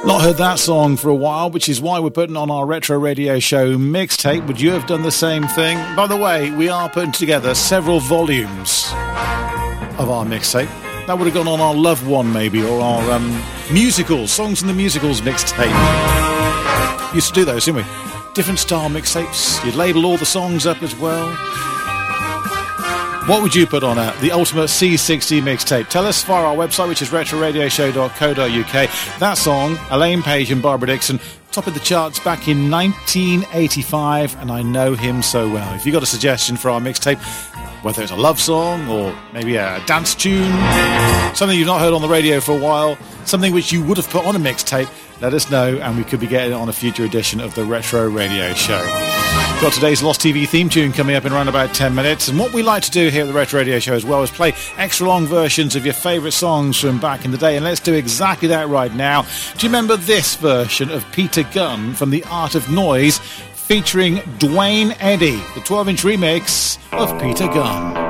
Not heard that song for a while, which is why we're putting on our Retro Radio Show mixtape. Would you have done the same thing? By the way, we are putting together several volumes of our mixtape. That would have gone on our Love One, maybe, or our musicals, Songs in the Musicals mixtape. Used to do those, didn't we? Different style mixtapes. You'd label all the songs up as well. What would you put on the ultimate C60 mixtape? Tell us via our website, which is retroradioshow.co.uk. That song, Elaine Page and Barbara Dixon, top of the charts back in 1985, and I know him so well. If you've got a suggestion for our mixtape, whether it's a love song or maybe a dance tune, something you've not heard on the radio for a while, something which you would have put on a mixtape, let us know, and we could be getting it on a future edition of the Retro Radio Show. Got today's Lost TV theme tune coming up in around about 10 minutes, and what we like to do here at the Retro Radio Show as well is play extra long versions of your favourite songs from back in the day, and let's do exactly that right now. Do you remember this version of Peter Gunn from The Art of Noise featuring Dwayne Eddy, the 12-inch remix of Peter Gunn?